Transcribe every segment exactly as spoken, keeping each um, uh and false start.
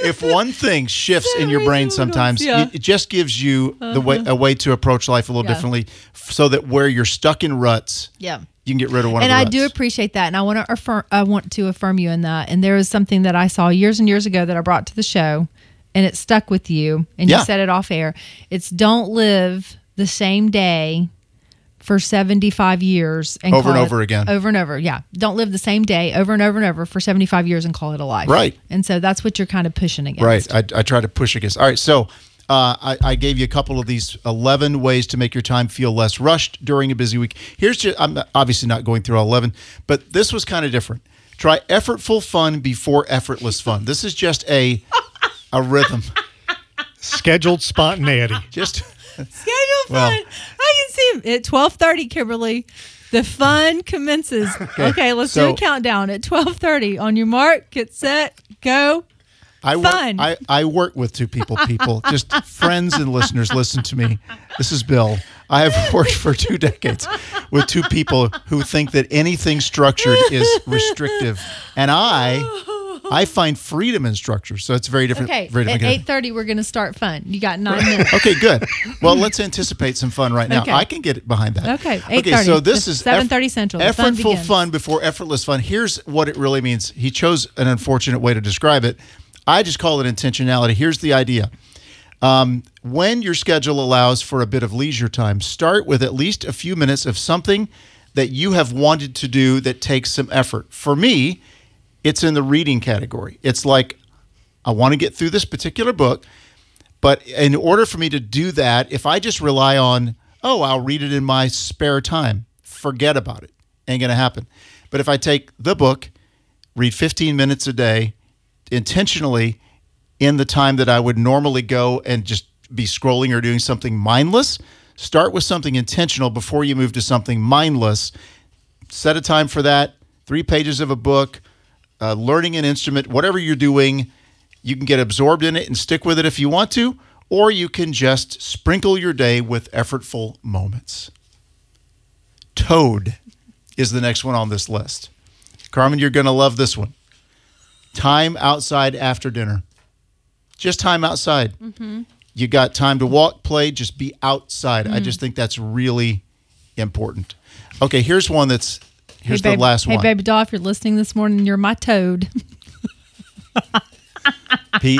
if one thing shifts in your brain sometimes, yeah. it, it just gives you the way a way to approach life a little Yeah. differently, so that where you're stuck in ruts, Yeah. you can get rid of one And of the I ruts. do appreciate that, and I want to affirm. I want to affirm you in that. And there was something that I saw years and years ago that I brought to the show, and it stuck with you. And Yeah. you said it off air. It's don't live the same day for seventy-five years and Over call and it- over again. Over and over. Yeah. Don't live the same day over and over and over for seventy-five years and call it a life. Right. And so that's what you're kind of pushing against. Right. I, I try to push against. All right. So uh, I, I gave you a couple of these eleven ways to make your time feel less rushed during a busy week. Here's just, I'm obviously not going through all eleven, but this was kind of different. Try effortful fun before effortless fun. This is just a a rhythm. Scheduled spontaneity. Just Schedule Well- fun. I can see it at twelve thirty, Kimberly. The fun commences. Okay, let's do so- a countdown at twelve thirty. On your mark, get set, go. I work, Fun. I, I work with two people, people, just friends and listeners. Listen to me. This is Bill. I have worked for two decades with two people who think that anything structured is restrictive. And I I find freedom in structure. So it's very different. Okay, very at different. eight thirty, we're going to start fun. You got nine minutes. Okay, good. Well, let's anticipate some fun right now. Okay. I can get behind that. Okay, Okay, eight thirty. so this It's is seven thirty Central. The fun Effortful begins. fun before effortless fun. Here's what it really means. He chose an unfortunate way to describe it. I just call it intentionality. Here's the idea. Um, when your schedule allows for a bit of leisure time, start with at least a few minutes of something that you have wanted to do that takes some effort. For me, it's in the reading category. It's like, I want to get through this particular book, but in order for me to do that, if I just rely on, oh, I'll read it in my spare time, forget about it. Ain't going to happen. But if I take the book, read fifteen minutes a day, intentionally in the time that I would normally go and just be scrolling or doing something mindless, start with something intentional before you move to something mindless. Set a time for that, three pages of a book, uh, learning an instrument, whatever you're doing. You can get absorbed in it and stick with it if you want to, or you can just sprinkle your day with effortful moments. Toad is the next one on this list. Carmen, you're going to love this one. Time outside after dinner. Just time outside. Mm-hmm. You got time to walk, play, just be outside. Mm. I just think that's really important. Okay, here's one that's, here's hey, the babe, last hey, one. Hey, baby doll, if you're listening this morning, you're my toad. Pete.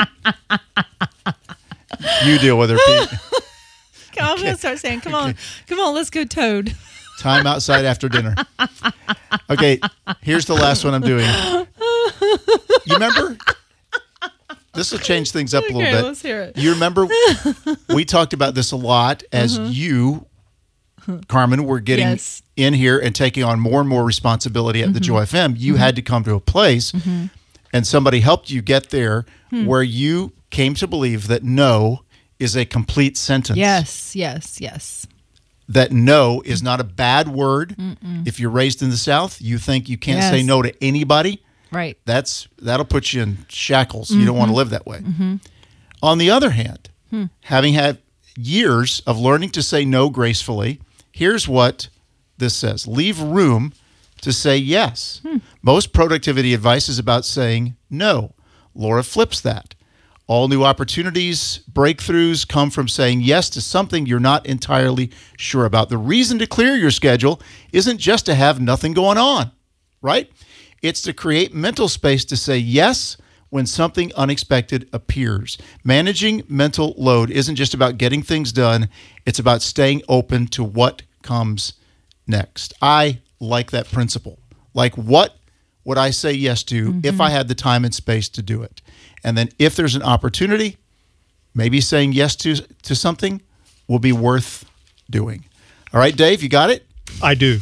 You deal with her, Pete. I'm going to start saying, come on, come on, let's go toad. Time outside after dinner. Okay, here's the last one I'm doing. You remember? This will change things up a little Okay, bit. let's hear it. You remember we talked about this a lot as Mm-hmm. you, Carmen, were getting Yes. in here and taking on more and more responsibility at the Mm-hmm. Joy F M. You had to come to a place and somebody helped you get there Hmm. where you came to believe that no is a complete sentence. Yes, yes, yes. That no is not a bad word. Mm-mm. If you're raised in the South, you think you can't say Yes. no to anybody. Right. That's that'll put you in shackles. You don't want to live that way. Mm-hmm. On the other hand, hmm. having had years of learning to say no gracefully, here's what this says. Leave room to say yes. Hmm. Most productivity advice is about saying no. Laura flips that. All new opportunities, breakthroughs come from saying yes to something you're not entirely sure about. The reason to clear your schedule isn't just to have nothing going on, right? It's to create mental space to say yes when something unexpected appears. Managing mental load isn't just about getting things done. It's about staying open to what comes next. I like that principle. Like, what would I say yes to mm-hmm. if I had the time and space to do it? And then if there's an opportunity, maybe saying yes to, to something will be worth doing. All right, Dave, you got it? I do.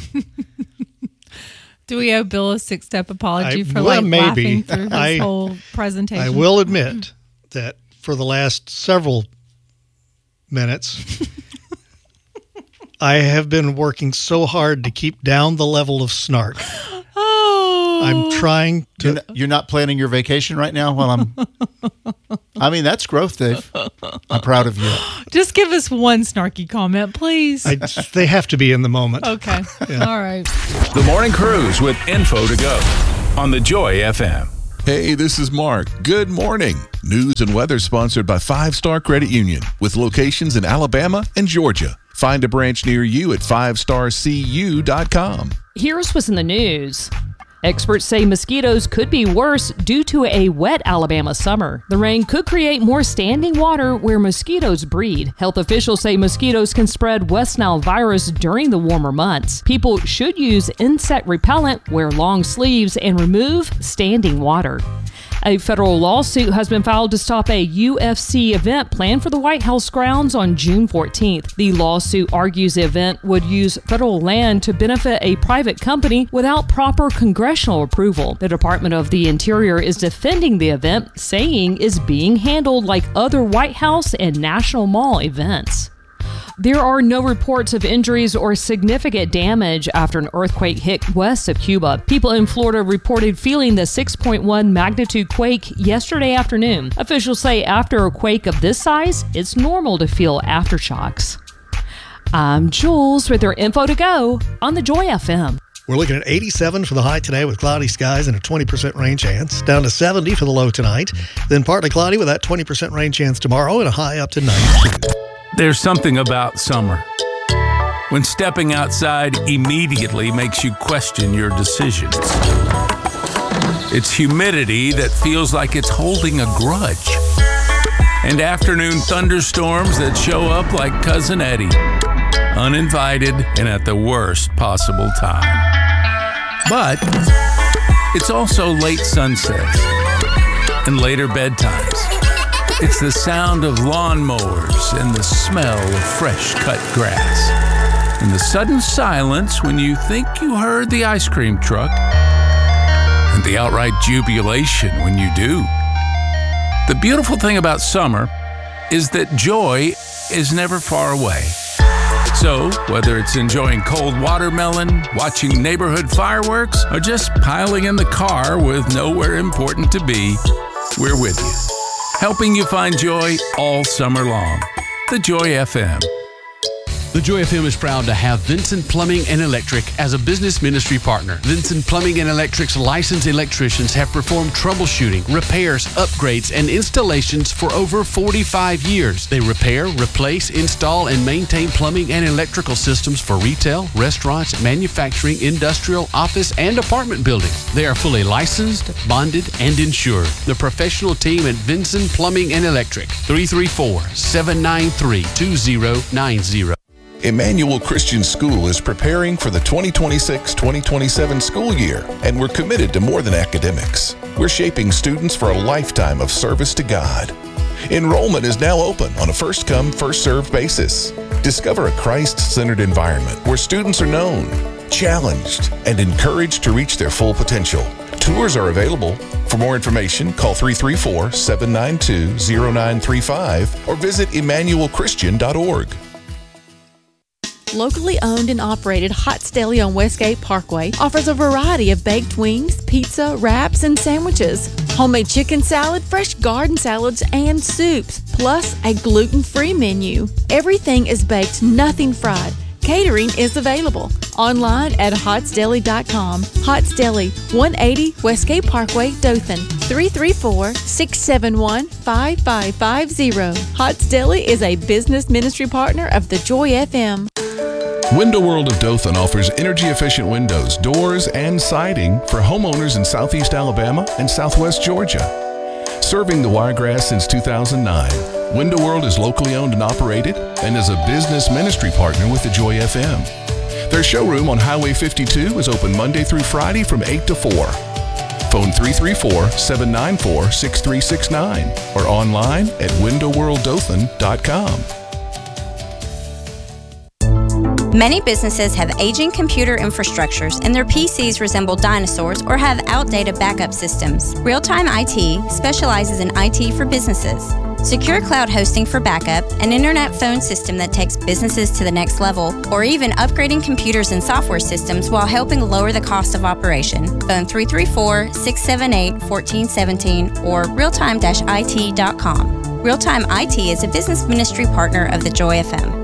Do we owe Bill a six-step apology I- for well, like maybe. laughing through his I- whole presentation? I will admit that for the last several minutes, I have been working so hard to keep down the level of snark. Oh, I'm trying to. You're not, you're not planning your vacation right now while I'm... I mean, that's growth, Dave. I'm proud of you. just give us one snarky comment, please. I, they have to be in the moment. okay. All right. The Morning Cruise with info to go on the Joy F M. Hey, this is Mark. Good morning. News and weather sponsored by Five Star Credit Union with locations in Alabama and Georgia. Find a branch near you at five star c u dot com. Here's what's in the news. Experts say mosquitoes could be worse due to a wet Alabama summer. The rain could create more standing water where mosquitoes breed. Health officials say mosquitoes can spread West Nile virus during the warmer months. People should use insect repellent, wear long sleeves, and remove standing water. A federal lawsuit has been filed to stop a U F C event planned for the White House grounds on June fourteenth. The lawsuit argues the event would use federal land to benefit a private company without proper congressional approval. The Department of the Interior is defending the event, saying it's being handled like other White House and National Mall events. There are no reports of injuries or significant damage after an earthquake hit west of Cuba. People in Florida reported feeling the six point one magnitude quake yesterday afternoon. Officials say after a quake of this size, it's normal to feel aftershocks. I'm Jules with your info to go on the Joy F M. We're looking at eighty-seven for the high today with cloudy skies and a twenty percent rain chance. Down to seventy for the low tonight. Then partly cloudy with that twenty percent rain chance tomorrow and a high up to ninety-two. There's something about summer. When stepping outside immediately makes you question your decisions. It's humidity that feels like it's holding a grudge. And afternoon thunderstorms that show up like Cousin Eddie, uninvited and at the worst possible time. But it's also late sunsets and later bedtimes. It's the sound of lawnmowers and the smell of fresh cut grass. And the sudden silence when you think you heard the ice cream truck. And the outright jubilation when you do. The beautiful thing about summer is that joy is never far away. So, whether it's enjoying cold watermelon, watching neighborhood fireworks, or just piling in the car with nowhere important to be, we're with you. Helping you find joy all summer long. The Joy F M. The Joy F M is proud to have Vincent Plumbing and Electric as a business ministry partner. Vincent Plumbing and Electric's licensed electricians have performed troubleshooting, repairs, upgrades, and installations for over forty-five years. They repair, replace, install, and maintain plumbing and electrical systems for retail, restaurants, manufacturing, industrial, office, and apartment buildings. They are fully licensed, bonded, and insured. The professional team at Vincent Plumbing and Electric, three three four, seven nine three, two zero nine zero. Emmanuel Christian School is preparing for the twenty twenty-six twenty twenty-seven school year, and we're committed to more than academics. We're shaping students for a lifetime of service to God. Enrollment is now open on a first-come, first-served basis. Discover a Christ-centered environment where students are known, challenged, and encouraged to reach their full potential. Tours are available. For more information, call three three four, seven nine two, zero nine three five or visit emmanuel christian dot org. Locally owned and operated Hots Deli on Westgate Parkway offers a variety of baked wings, pizza, wraps, and sandwiches, homemade chicken salad, fresh garden salads, and soups, plus a gluten-free menu. Everything is baked, nothing fried. Catering is available. Online at hots deli dot com. Hots Deli, one eighty Westgate Parkway, Dothan. three three four, six seven one, five five five zero. Hots Deli is a business ministry partner of the Joy F M. Window World of Dothan offers energy-efficient windows, doors, and siding for homeowners in southeast Alabama and southwest Georgia. Serving the Wiregrass since two thousand nine, Window World is locally owned and operated and is a business ministry partner with the Joy F M. Their showroom on Highway fifty-two is open Monday through Friday from eight to four. Phone three three four, seven nine four, six three six nine or online at window world dothan dot com. Many businesses have aging computer infrastructures and their P Cs resemble dinosaurs or have outdated backup systems. Real-Time I T specializes in I T for businesses. Secure cloud hosting for backup, an internet phone system that takes businesses to the next level, or even upgrading computers and software systems while helping lower the cost of operation. Phone three three four, six seven eight, one four one seven or realtime dash I T dot com. Real-Time I T is a business ministry partner of the Joy F M.